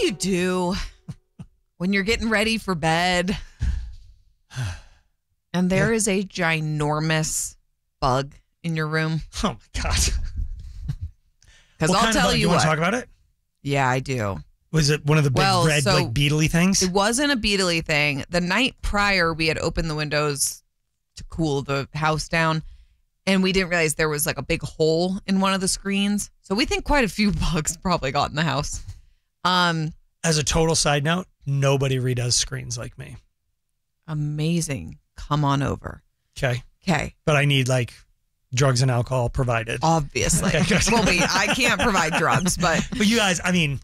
you do when you're getting ready for bed and there is a ginormous bug in your room? Oh, my God. Because I'll tell you want what. to talk about it? Yeah, I do. Was it one of the big red, beetly things? It wasn't a beetly thing. The night prior, we had opened the windows to cool the house down, and we didn't realize there was like a big hole in one of the screens. So we think quite a few bugs probably got in the house. As a total side note, nobody redoes screens like me. Amazing. Come on over. Okay. Okay. But I need drugs and alcohol provided. Obviously. Well, I can't provide drugs, but you guys, I mean,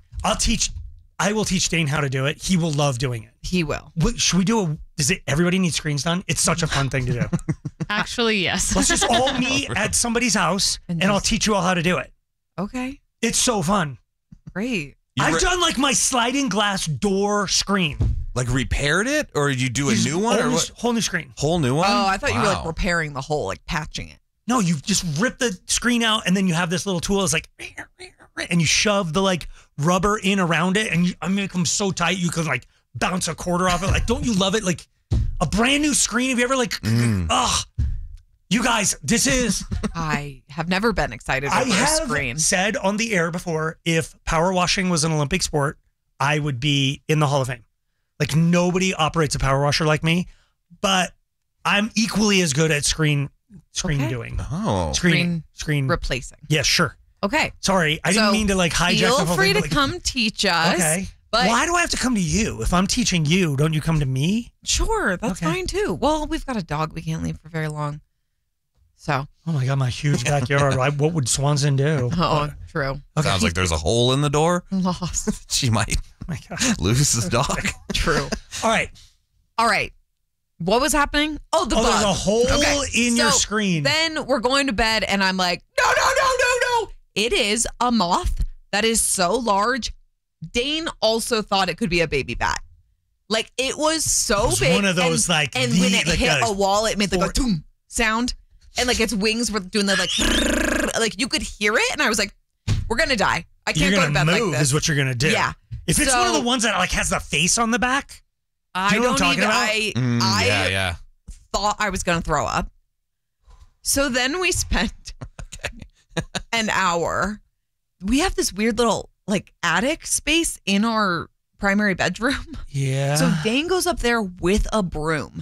I will teach Dane how to do it. He will love doing it. He will. Should we do everybody need screens done? It's such a fun thing to do. Actually, yes. Let's just all meet at somebody's house and I'll teach you all how to do it. Okay. It's so fun. Great. I've done my sliding glass door screen. Like repaired it, or you do a new one, or what? Whole new screen. Whole new one? Oh, I thought you were repairing the hole, patching it. No, you just rip the screen out and then you have this little tool. It's and you shove the rubber in around it and I make them so tight you can bounce a quarter off it. Don't you love it? A brand new screen. Have you ever you guys, this is. I have never been excited over a screen. I have said on the air before, if power washing was an Olympic sport, I would be in the Hall of Fame. Nobody operates a power washer like me, but I'm equally as good at screen doing. Oh, screen replacing. Yeah, sure. Okay. Sorry, I didn't mean to hijack the whole thing. Feel free to come teach us. Okay. But why do I have to come to you? If I'm teaching you, don't you come to me? Sure, that's fine too. Well, we've got a dog we can't leave for very long. So. Oh my God, my huge backyard. What would Swanson do? Oh, true. Okay. Sounds like there's a hole in the door. Lost. She might lose the dog. True. All right. What was happening? Oh, the bug. There's a hole in your screen. Then we're going to bed and I'm like, no. It is a moth that is so large. Dane also thought it could be a baby bat. It was so big. One of those and when it hit a wall, it made a toom sound. And its wings were doing the you could hear it. And I was like, we're going to die. I can't go to bed like this. Is what you're going to do. Yeah. If it's one of the ones that has the face on the back. I know what I'm talking about? I thought I was going to throw up. So then we spent an hour. We have this weird little attic space in our primary bedroom. Yeah. So Dane goes up there with a broom